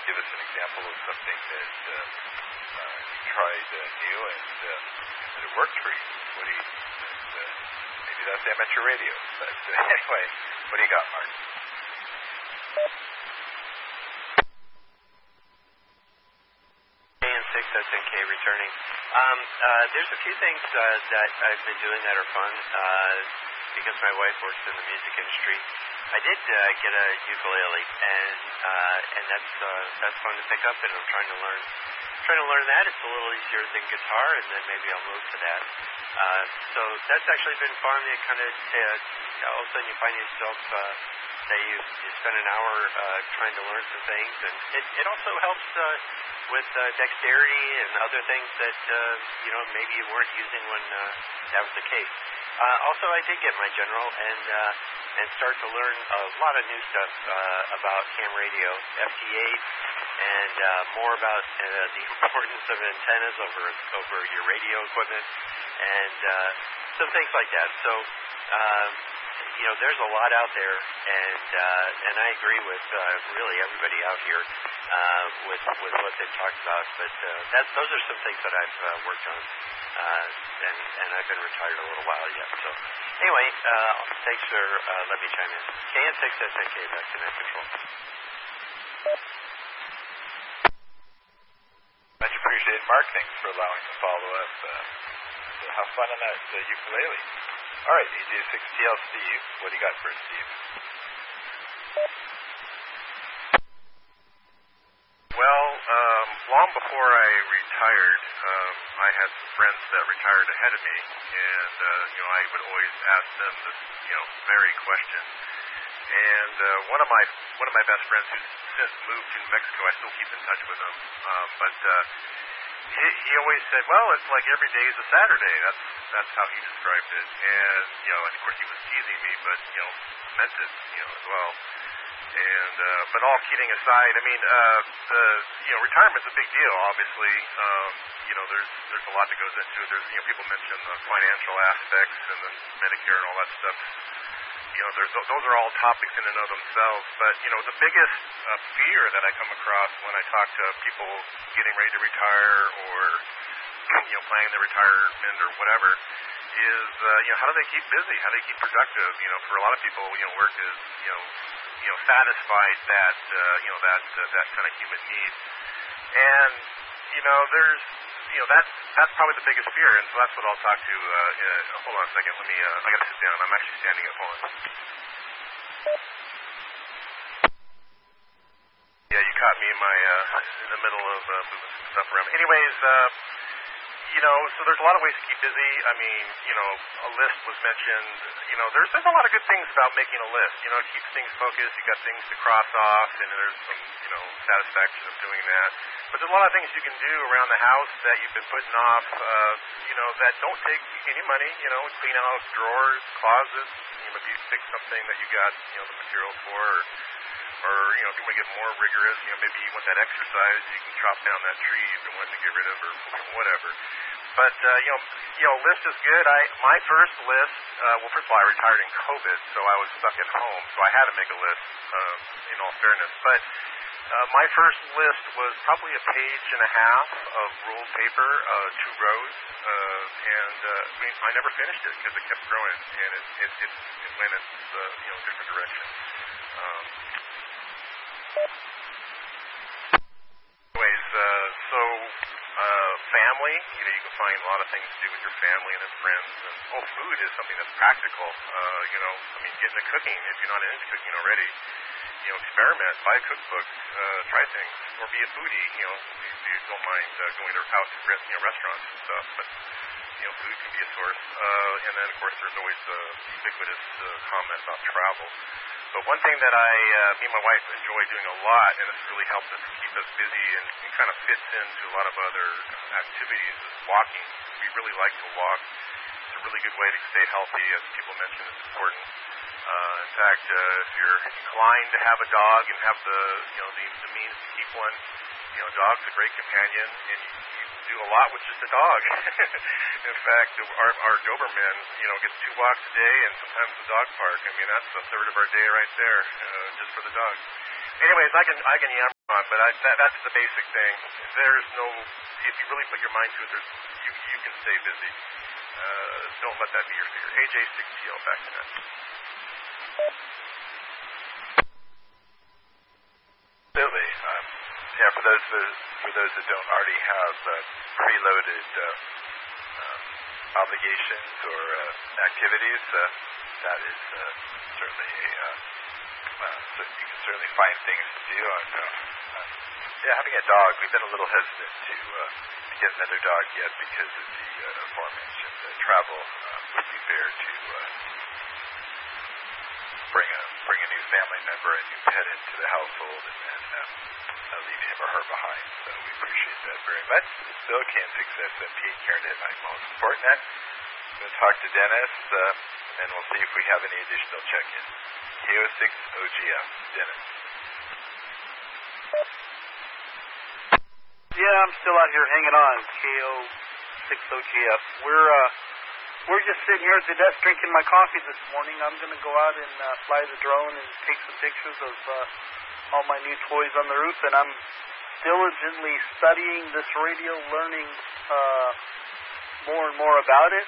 give us an example of something that you tried new and that it worked for you. What do you? Maybe that's amateur radio. But anyway, what do you got, Mark? KN6SNK returning. There's a few things that I've been doing that are fun because my wife works in the music industry. I did get a ukulele, and that's fun to pick up, and I'm trying to learn that. It's a little easier than guitar, and then maybe I'll move to that. So that's actually been fun. It kind of all of a sudden you find yourself say you spend an hour trying to learn some things, and it also helps with dexterity and other things that maybe you weren't using when that was the case. Also, I did get my general and start to learn a lot of new stuff about ham radio, FT8, and more about the importance of antennas over your radio equipment, and some things like that. So, there's a lot out there, and I agree with really everybody out here with what they've talked about. But those are some things that I've worked on, and I've been retired a little while yet. So anyway, thanks for letting me chime in. KN6SNK, back to net control. Much appreciated, Mark. Thanks for allowing me to follow up. So have fun on that ukulele. All right, EJ6TL Steve, what do you got for us, Steve? Well, long before I retired, I had some friends that retired ahead of me, and I would always ask them this, very question. And one of my best friends, who's since moved to Mexico, I still keep in touch with him. But he always said, "Well, it's like every day is a Saturday." That's how he described it. And of course, he was teasing me, but meant it, as well. And but all kidding aside, I mean, the retirement's a big deal. Obviously, there's a lot that goes into it. There's people mention the financial aspects and the Medicare and all that stuff. Those are all topics in and of themselves. But the biggest fear that I come across when I talk to people getting ready to retire or planning their retirement or whatever is how do they keep busy? How do they keep productive? For a lot of people, work is satisfied that that kind of human need. And there's that's probably the biggest fear, and so that's what I'll talk to. Hold on a second. Let me. I gotta sit down. I'm actually standing up. Hold on. Yeah, you caught me in the middle of moving some stuff around. Anyways, so there's a lot of ways to keep busy. I mean, a list was mentioned. There's a lot of good things about making a list. It keeps things focused. You got things to cross off, and there's some satisfaction of doing that. But there's a lot of things you can do around the house that you've been putting off, that don't take any money. Clean out drawers, closets. Maybe fix something that you got, the material for, or if you want to get more rigorous, maybe you want that exercise, you can chop down that tree you've been wanting to get rid of, or whatever. But list is good. My first list, first of all, I retired in COVID, so I was stuck at home, so I had to make a list. In all fairness, but my first list was probably a page and a half of ruled paper, 2 rows, and I never finished it because it kept growing, and it went in different direction. Anyways, family, you can find a lot of things to do with your family and friends. And food is something that's practical. Getting to cooking if you're not into cooking already. Experiment, buy a cookbook, try things, or be a foodie. If you don't mind going out to restaurants and stuff, but food can be a source. And then of course there's always the ubiquitous comment about travel. But one thing that me and my wife enjoy doing a lot, and it's really helped us keep us busy and kind of fits into a lot of other activities, is walking. We really like to walk. It's a really good way to stay healthy, as people mentioned. It's important. In fact, if you're inclined to have a dog and have the means to keep one, dog's a great companion, and you do a lot with just a dog. In fact, our Doberman, gets 2 walks a day, and sometimes the dog park. That's a third of our day right there, just for the dog. Anyways, I can yammer on, but that's the basic thing. There's no, if you really put your mind to it, you can stay busy. Don't let that be your fear. AJ6TL, back to that. Absolutely. Yeah, for those that don't already have preloaded obligations or activities, that is certainly so you can certainly find things to do. Having a dog, we've been a little hesitant to get another dog yet because of the aforementioned travel. Would be fair to bring a new family member, a new pet into the household, and then leave him or her behind. So we appreciate that very much. This is Bill, Can6SMP, CareNet 9 SupportNet. I'm going to talk to Dennis, and we'll see if we have any additional check-ins. KO6OGF, Dennis. Yeah, I'm still out here hanging on. KO6OGF. We're just sitting here at the desk drinking my coffee this morning. I'm going to go out and fly the drone and take some pictures of all my new toys on the roof, and I'm diligently studying this radio, learning more and more about it.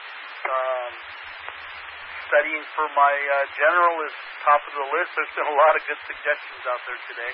Studying for my general is top of the list. There's been a lot of good suggestions out there today.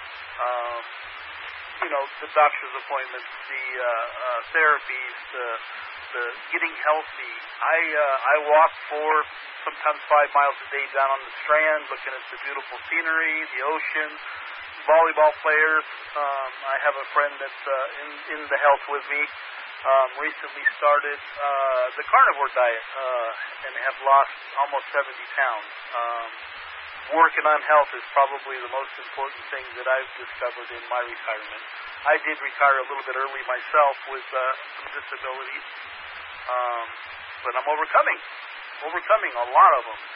The doctor's appointments, the therapies, the getting healthy. I walk sometimes 5 miles a day down on the Strand, looking at the beautiful scenery, the ocean, volleyball players. I have a friend that's in the health with me. Recently started the carnivore diet and have lost almost 70 pounds. Working on health is probably the most important thing that I've discovered in my retirement. I did retire a little bit early myself with some disabilities, but I'm overcoming a lot of them.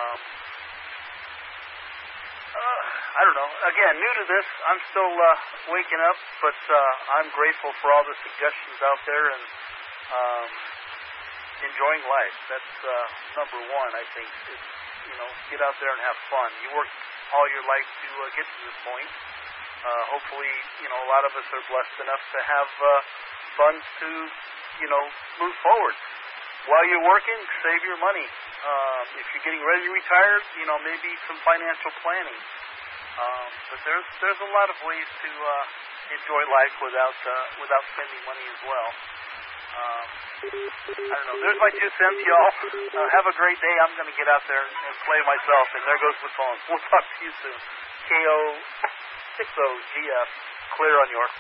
I don't know. Again, new to this. I'm still waking up, but I'm grateful for all the suggestions out there and enjoying life. That's number one, I think. It's, get out there and have fun. You work all your life to get to this point. Hopefully, a lot of us are blessed enough to have funds to, move forward. While you're working, save your money. If you're getting ready to retire, maybe some financial planning. But there's a lot of ways to enjoy life without spending money as well. I don't know. There's my 2 cents, y'all. Have a great day. I'm going to get out there and play myself. And there goes the phone. We'll talk to you soon. KO6OGF. Clear on York.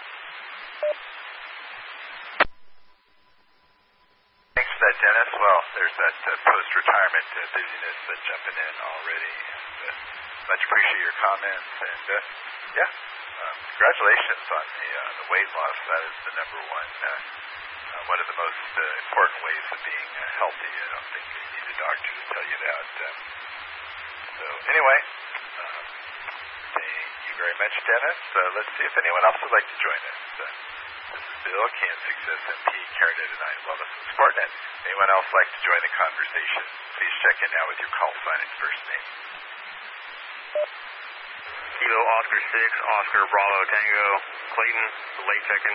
Thanks for that, Dennis. Well, there's that post-retirement busyness jumping in already. And, much appreciate your comments. And, congratulations on the weight loss. That is the number one of the most important ways of being healthy. I don't think you need a doctor to tell you that. So anyway, thank you very much, Dennis. Let's see if anyone else would like to join us. This is Bill, Can6SMP, CareNet 9 Wellness and SupportNet. Anyone else like to join the conversation? Please check in now with your call sign and first name. Kilo Oscar 6, Oscar Bravo Tango, Clayton, late check-in.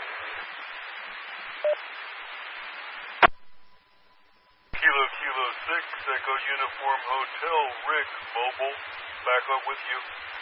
Kilo 6, Echo Uniform Hotel, Rick, mobile, back up with you.